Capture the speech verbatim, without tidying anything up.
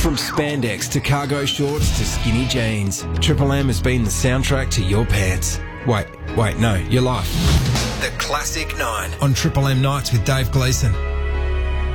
From spandex to cargo shorts to skinny jeans, Triple M has been the soundtrack to your pants. Wait, wait, no, your life. The Classic Nine on Triple M Nights with Dave Gleeson.